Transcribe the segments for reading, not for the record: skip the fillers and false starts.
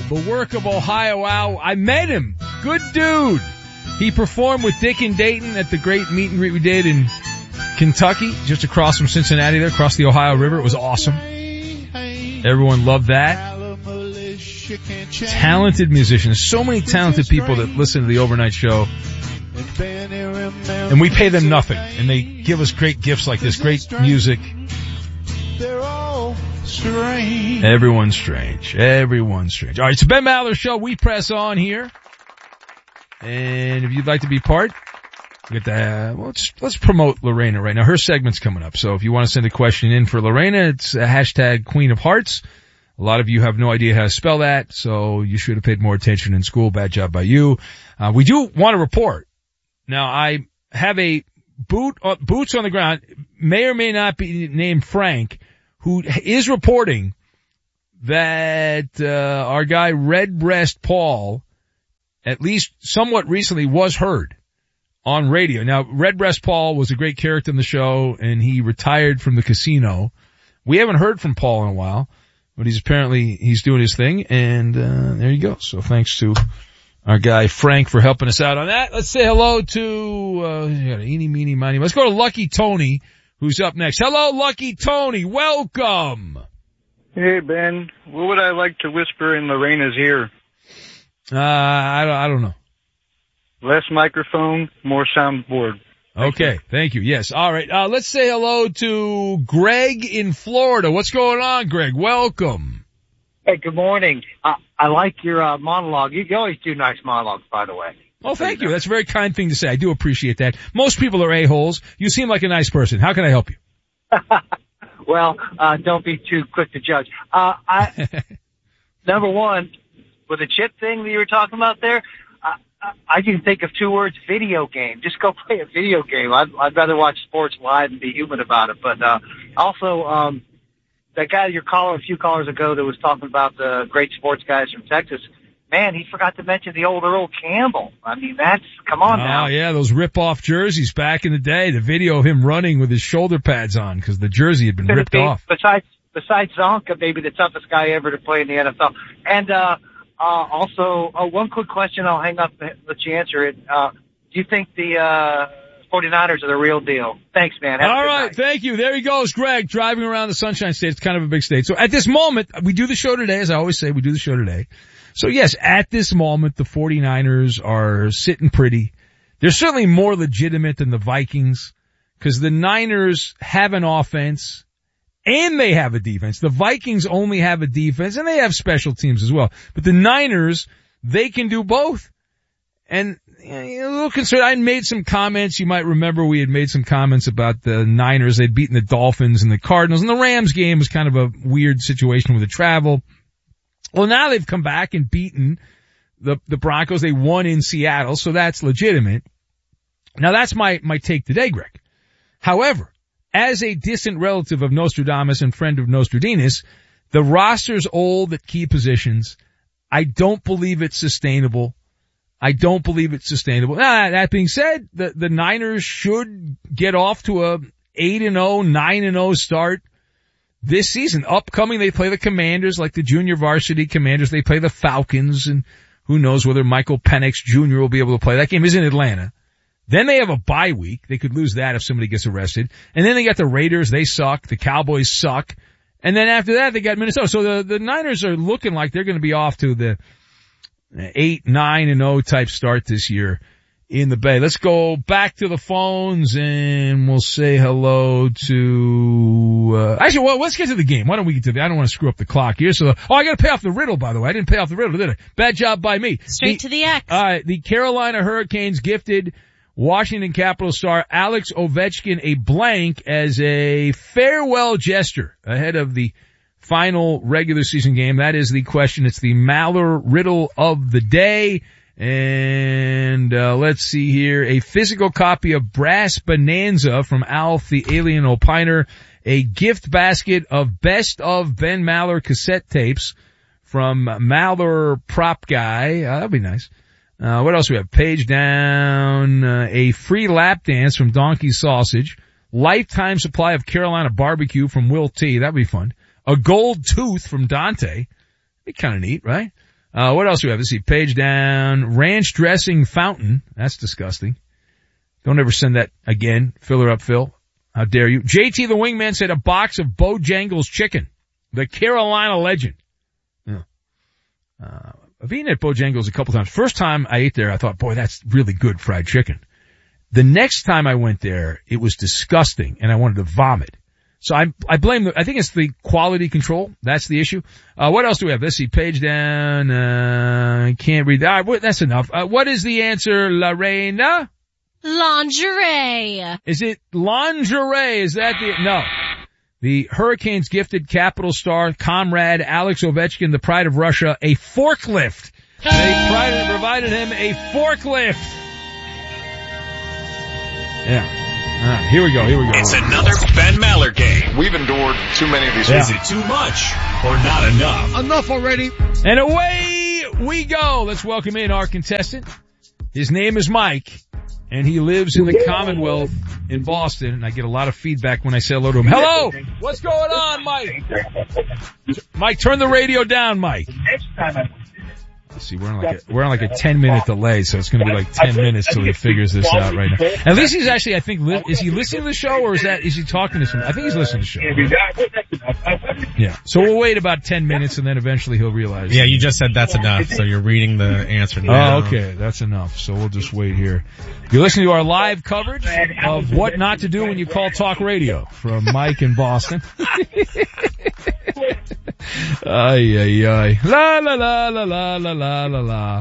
the work of Ohio Al. I met him. Good dude. He performed with Dick and Dayton at the great meet and greet we did in Kentucky, just across from Cincinnati there, across the Ohio River. It was awesome. Everyone loved that. Talented musicians. So many talented people that listen to the overnight show. And we pay them nothing. And they give us great gifts like this, great music. They're all strange. Everyone's strange. Everyone's strange. All right, it's the Ben Maller Show. We press on here. And if you'd like to be part, get the, let's promote Lorena right now. Her segment's coming up. So if you want to send a question in for Lorena, it's a hashtag Queen of Hearts. A lot of you have no idea how to spell that, so you should have paid more attention in school. Bad job by you. We do want to report. Now, I have a boots on the ground, may or may not be named Frank, who is reporting that our guy Redbreast Paul, at least somewhat recently, was heard on radio. Now, Redbreast Paul was a great character in the show, and he retired from the casino. We haven't heard from Paul in a while, but he's doing his thing, and there you go. So thanks to our guy Frank for helping us out on that. Let's say hello to eeny, meeny, miny. Let's go to Lucky Tony, who's up next. Hello, Lucky Tony. Welcome. Hey, Ben. What would I like to whisper in Lorena's ear? I don't know. Less microphone, more soundboard. Okay, thank you. Yes, all right. Let's say hello to Greg in Florida. What's going on, Greg? Welcome. Hey, good morning. I like your monologue. You always do nice monologues, by the way. Oh, thank you. That's a very kind thing to say. I do appreciate that. Most people are a-holes. You seem like a nice person. How can I help you? Well, don't be too quick to judge. Number one, with the chip thing that you were talking about there, I can think of two words: video game. Just go play a video game. I'd rather watch sports live and be human about it. But also, that guy, your caller a few callers ago that was talking about the great sports guys from Texas, man, he forgot to mention the old Earl Campbell. I mean, come on now. Oh, yeah, those rip-off jerseys back in the day. The video of him running with his shoulder pads on because the jersey had been ripped off. Besides Zonka, maybe the toughest guy ever to play in the NFL. And also, one quick question. I'll hang up and let you answer it. Do you think the 49ers are the real deal? Thanks, man. All right, thank you. There he goes, Greg, driving around the Sunshine State. It's kind of a big state. So at this moment, we do the show today, as I always say, we do the show today. So yes, at this moment, the 49ers are sitting pretty. They're certainly more legitimate than the Vikings because the Niners have an offense and they have a defense. The Vikings only have a defense and they have special teams as well. But the Niners, they can do both. And a little concerned. I made some comments. You might remember we had made some comments about the Niners. They'd beaten the Dolphins and the Cardinals, and the Rams game was kind of a weird situation with the travel. Well, now they've come back and beaten the Broncos. They won in Seattle, so that's legitimate. Now that's my take today, Greg. However, as a distant relative of Nostradamus and friend of Nostradamus, the roster's old at key positions. I don't believe it's sustainable. Now, that being said, the Niners should get off to a 8-0, 9-0 start this season. Upcoming, they play the Commanders, like the junior varsity Commanders. They play the Falcons, and who knows whether Michael Penix Jr. will be able to play. That game is in Atlanta. Then they have a bye week. They could lose that if somebody gets arrested. And then they got the Raiders. They suck. The Cowboys suck. And then after that, they got Minnesota. So the Niners are looking like they're going to be off to the 8-9-0 type start this year in the Bay. Let's go back to the phones and we'll say hello to, actually, well, let's get to the game. Why don't we get to I don't want to screw up the clock here. So, I gotta pay off the riddle, by the way. I didn't pay off the riddle, did I? Bad job by me. Straight to the X. The Carolina Hurricanes gifted Washington Capitals star Alex Ovechkin a blank as a farewell gesture ahead of the final regular season game. That is the question. It's the Maller riddle of the day. And let's see here. A physical copy of Brass Bonanza from Alf the Alien Opiner. A gift basket of best of Ben Maller cassette tapes from Maller Prop Guy. That'd be nice. What else do we have? Page down. A free lap dance from Donkey Sausage. Lifetime supply of Carolina barbecue from Will T. That'd be fun. A gold tooth from Dante. Be kind of neat, right? What else do we have? Let's see. Page down. Ranch dressing fountain. That's disgusting. Don't ever send that again. Fill her up, Phil. How dare you? JT the Wingman said a box of Bojangles chicken. The Carolina legend. Yeah. I've eaten at Bojangles a couple times. First time I ate there, I thought, boy, that's really good fried chicken. The next time I went there, it was disgusting and I wanted to vomit. So I blame I think it's the quality control. That's the issue. What else do we have? Let's see. Page down. I can't read that. That's enough. What is the answer, Lorena? Lingerie. Is it lingerie? Is that no. The Hurricanes gifted Capital star comrade Alex Ovechkin, the pride of Russia, a forklift. They provided him a forklift. Yeah. All right, here we go. It's another Ben Maller game. We've endured too many of these. Is it too much or not enough? Enough already. And away we go. Let's welcome in our contestant. His name is Mike, and he lives in the Commonwealth in Boston, and I get a lot of feedback when I say hello to him. Hello! What's going on, Mike? Mike, turn the radio down, Mike. Let's see, we're on like a 10-minute delay, so it's going to be like 10 minutes till he figures this out right now. At least he's actually, I think, is he listening to the show or is he talking to someone? I think he's listening to the show. Yeah. So we'll wait about 10 minutes and then eventually he'll realize. Yeah, you just said that's enough, so you're reading the answer now. Oh, okay. That's enough. So we'll just wait here. You're listening to our live coverage of what not to do when you call talk radio from Mike in Boston. Ay, ay, ay. La, la, la, la, la, la, la, la, la.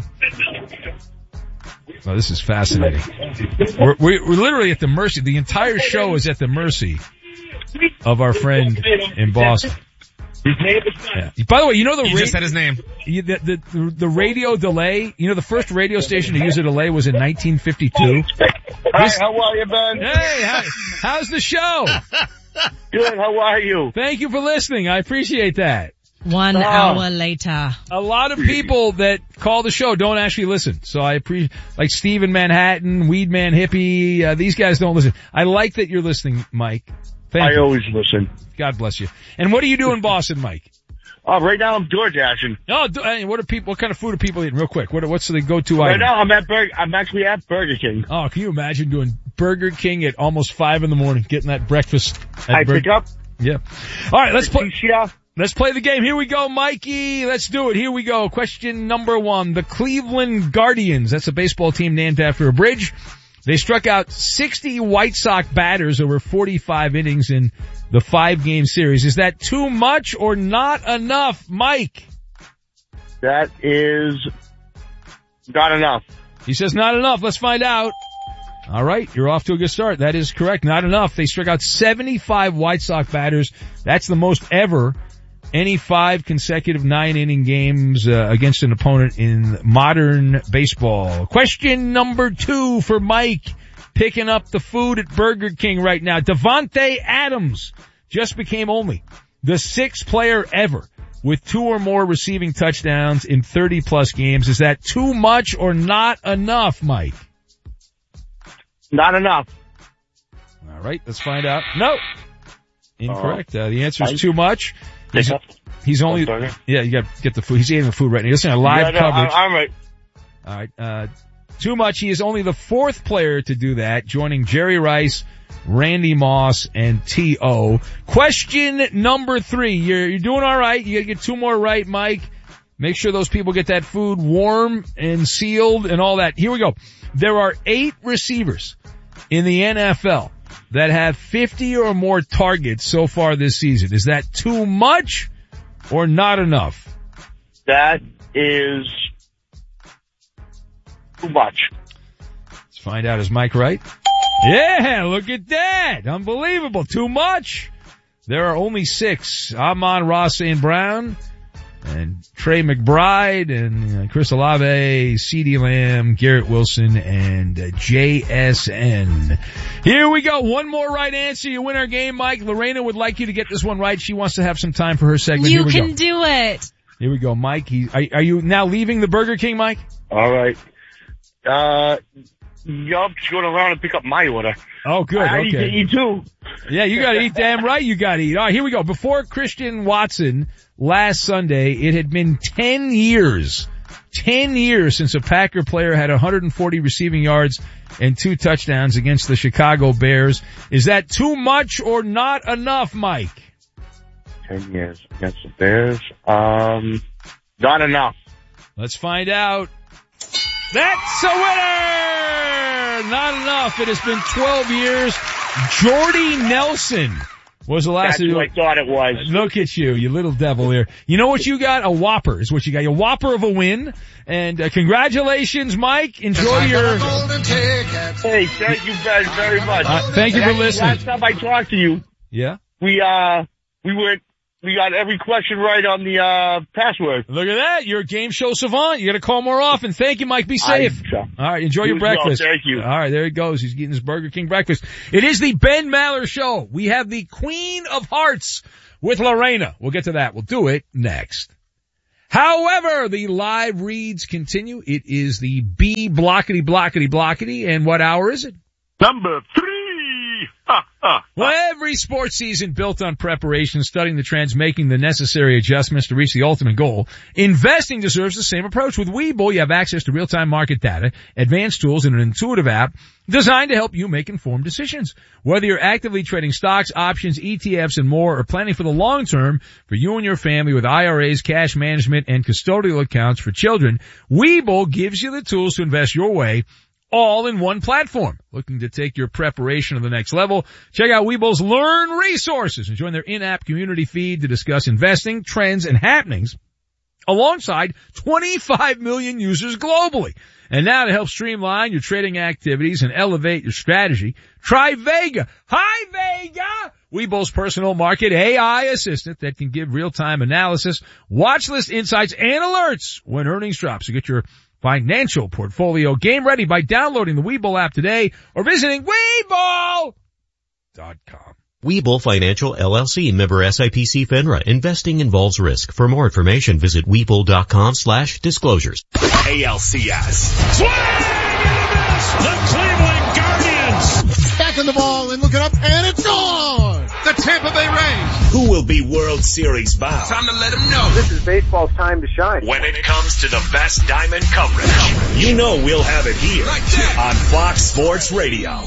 Oh, this is fascinating. We're literally at the mercy. The entire show is at the mercy of our friend in Boston. Yeah. By the way, you know you just said his name. The radio delay. You know, the first radio station to use a delay was in 1952. Hi, how are you, Ben? Hey, how's the show? Good, how are you? Thank you for listening. I appreciate that. 1 hour later. A lot of people that call the show don't actually listen. So I appreciate, like Steve in Manhattan, Weedman Hippie, these guys don't listen. I like that you're listening, Mike. Thank you. I always listen. God bless you. And what do you do in Boston, Mike? Right now I'm door dashing. Oh, what kind of food are people eating? Real quick. What's the go-to item? Right now I'm actually at Burger King. Oh, can you imagine doing Burger King at almost 5 a.m, getting that breakfast? Pick up? Yeah. All right, let's play the game. Here we go, Mikey. Let's do it. Here we go. Question number 1. The Cleveland Guardians. That's a baseball team named after a bridge. They struck out 60 White Sox batters over 45 innings in the 5-game series. Is that too much or not enough, Mike? That is not enough. He says not enough. Let's find out. All right, you're off to a good start. That is correct. Not enough. They struck out 75 White Sox batters. That's the most ever. Any 5 consecutive 9-inning games against an opponent in modern baseball. Question number 2 for Mike, picking up the food at Burger King right now. Davante Adams just became only the 6th player ever with 2 or more receiving touchdowns in 30-plus games. Is that too much or not enough, Mike? Not enough. All right, let's find out. No. Incorrect. The answer is too much. He's only, yeah, you got to get the food. He's eating the food right now. You're listening to live coverage. I'm right. All right. Too much. He is only the 4th player to do that, joining Jerry Rice, Randy Moss, and T.O. Question number 3. You're doing all right. You got to get 2 more right, Mike. Make sure those people get that food warm and sealed and all that. Here we go. There are 8 receivers in the NFL that have 50 or more targets so far this season. Is that too much or not enough? That is too much. Let's find out. Is Mike right? Yeah, look at that. Unbelievable. Too much. There are only 6. Amon-Ra St. Brown and Trey McBride and Chris Olave, CeeDee Lamb, Garrett Wilson, and JSN. Here we go. 1 more right answer. You win our game, Mike. Lorena would like you to get this one right. She wants to have some time for her segment. You can do it. Here we go, Mike. Are you now leaving the Burger King, Mike? All right. Yup, just going around and pick up my order. Oh, good. Okay. I need to eat too. Yeah, you gotta eat. Damn right you gotta eat. All right, here we go. Before Christian Watson last Sunday, it had been 10 years 10 years since a Packer player had 140 receiving yards and 2 touchdowns against the Chicago Bears. Is that too much or not enough, Mike? 10 years against the Bears. Not enough. Let's find out. That's a winner! Not enough. It has been 12 years. Jordy Nelson was the last. That's who I thought it was. Look at you little devil here. You know what you got? A Whopper is what you got. A Whopper of a win. And congratulations, Mike. Enjoy your... Hey, thank you guys very much. Thank you for listening. Last time I talked to you, yeah, we got every question right on the password. Look at that. You're a game show savant. You got to call more often. Thank you, Mike. Be safe. All right. Enjoy your breakfast. Well, thank you. All right. There he goes. He's getting his Burger King breakfast. It is the Ben Maller Show. We have the Queen of Hearts with Lorena. We'll get to that. We'll do it next. However, the live reads continue. It is the B blockety blockety blockety. And what hour is it? Number 3. Well, every sports season built on preparation, studying the trends, making the necessary adjustments to reach the ultimate goal. Investing deserves the same approach. With Webull, you have access to real-time market data, advanced tools, and an intuitive app designed to help you make informed decisions. Whether you're actively trading stocks, options, ETFs, and more, or planning for the long term for you and your family with IRAs, cash management, and custodial accounts for children, Webull gives you the tools to invest your way, all in one platform. Looking to take your preparation to the next level? Check out Webull's Learn resources and join their in-app community feed to discuss investing, trends, and happenings alongside 25 million users globally. And now to help streamline your trading activities and elevate your strategy, try Vega. Hi, Vega! Webull's personal market AI assistant that can give real-time analysis, watch list insights, and alerts when earnings drop. So get your financial portfolio game ready by downloading the Webull app today or visiting Webull.com. Webull Financial LLC, member SIPC FINRA. Investing involves risk. For more information, visit Webull.com/disclosures. ALCS. Swing! The Cleveland Guardians! Stacking the ball and looking up, and it's on! The Tampa Bay Rays. Who will be World Series bound? Time to let them know. This is baseball's time to shine. When it comes to the best diamond coverage, you know we'll have it here on Fox Sports Radio.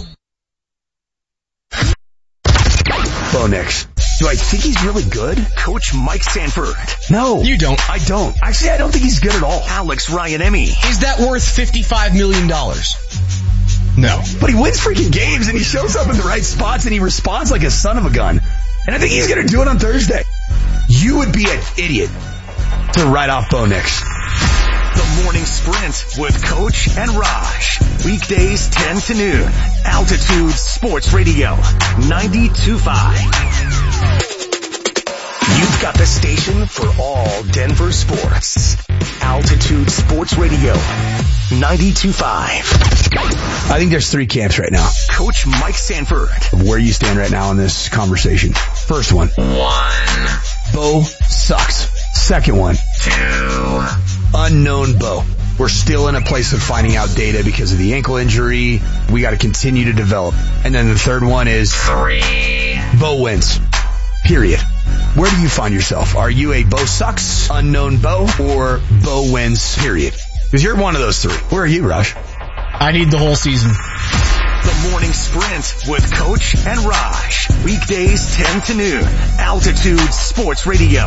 Bo Nix. Do I think he's really good? Coach Mike Sanford. No. You don't. I don't. Actually, I don't think he's good at all. Alex Ryan-Emmy. Is that worth $55 million? No. But he wins freaking games and he shows up in the right spots and he responds like a son of a gun. And I think he's going to do it on Thursday. You would be an idiot to write off Bo Nix. The Morning Sprint with Coach and Raj. Weekdays 10 to noon. Altitude Sports Radio 92.5. You've got the station for all Denver sports. Altitude Sports Radio 92.5. I think there's 3 camps right now. Coach Mike Sanford. Where you stand right now in this conversation. First one. 1. Bo sucks. Second one. 2. Unknown Bo. We're still in a place of finding out data because of the ankle injury. We got to continue to develop. And then the third one is 3. Bo wins. Period. Where do you find yourself? Are you a Bo sucks, unknown Bo, or Bo wins, period? Because you're one of those 3. Where are you, Raj? I need the whole season. The Morning Sprint with Coach and Raj. Weekdays 10 to noon. Altitude Sports Radio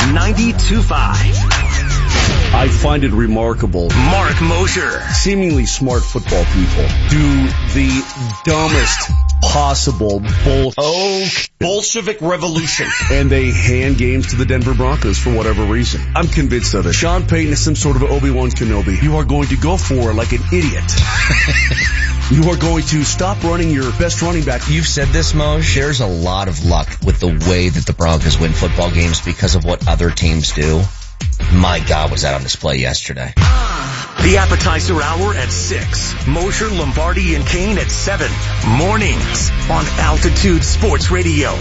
92.5. I find it remarkable. Mark Mosher. Seemingly smart football people do the dumbest possible Bolshevik revolution. And they hand games to the Denver Broncos for whatever reason. I'm convinced of it. Sean Payton is some sort of Obi-Wan Kenobi. You are going to go for it like an idiot. You are going to stop running your best running back. You've said this, Mo. Shares a lot of luck with the way that the Broncos win football games because of what other teams do. My God, was that on display yesterday. The appetizer hour at 6. Mosher, Lombardi, and Kane at 7. Mornings on Altitude Sports Radio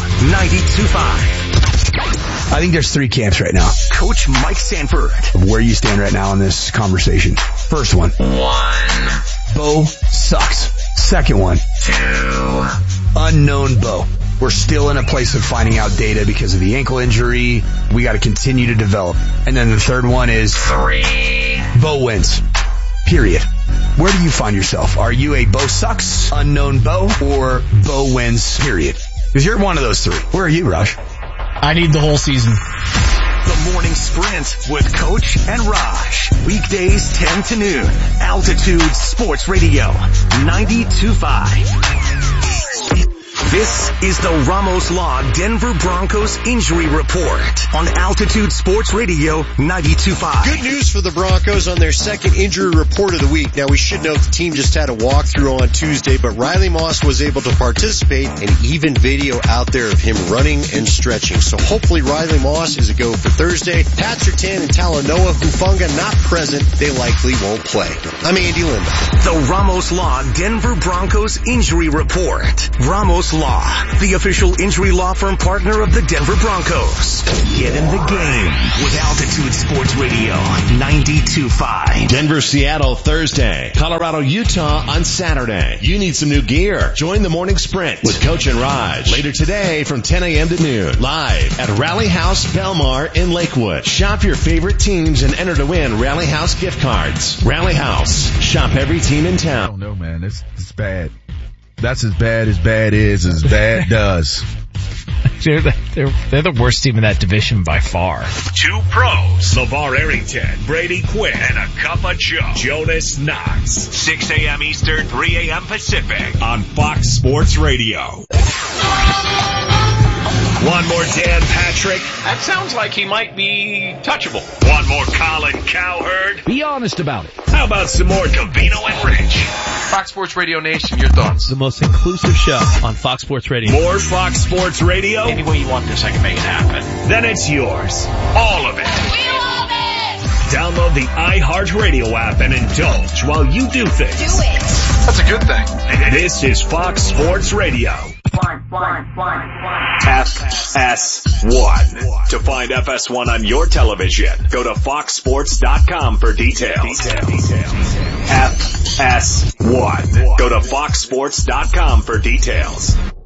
92.5. I think there's 3 camps right now. Coach Mike Sanford. Where you stand right now in this conversation. First one. 1. Bo sucks. Second one. 2. Unknown Bo. We're still in a place of finding out data because of the ankle injury. We got to continue to develop. And then the third one is 3. Bo wins. Period. Where do you find yourself? Are you a Bo sucks, unknown Bo, or Bo wins, period? Because you're one of those three. Where are you, Raj? I need the whole season. The Morning Sprint with Coach and Raj. Weekdays 10 to noon. Altitude Sports Radio 92.5. This is the Ramos Law Denver Broncos Injury Report on Altitude Sports Radio 92.5. Good news for the Broncos on their second injury report of the week. Now, we should note the team just had a walkthrough on Tuesday, but Riley Moss was able to participate, and even video out there of him running and stretching. So hopefully Riley Moss is a go for Thursday. Pat Surtain and Talanoa Hufanga not present. They likely won't play. I'm Andy Linda. The Ramos Law Denver Broncos Injury Report. Ramos Law, the official injury law firm partner of the Denver Broncos. Get in the game with Altitude Sports Radio 92.5. Denver, Seattle Thursday. Colorado, Utah on Saturday. You need some new gear. Join the Morning Sprint with Coach and Raj. Later today from 10 a.m. to noon. Live at Rally House Belmar in Lakewood. Shop your favorite teams and enter to win Rally House gift cards. Rally House. Shop every team in town. I don't know, man. It's bad. That's as bad is, as bad does. They're the worst team in that division by far. Two pros, LeVar Arrington, Brady Quinn, and a cup of Joe, Jonas Knox. 6 a.m. Eastern, 3 a.m. Pacific on Fox Sports Radio. One more Dan Patrick. That sounds like he might be touchable. One more Colin Cowherd. Be honest about it. How about some more Covino and Rich? Fox Sports Radio Nation, your thoughts? The most inclusive show on Fox Sports Radio. More Fox Sports Radio? Any way you want this, I can make it happen. Then it's yours. All of it. We love it! Download the iHeartRadio app and indulge while you do things. Do it. That's a good thing. This is Fox Sports Radio. FS1. To find FS1 on your television, go to foxsports.com for details. FS1. Go to foxsports.com for details.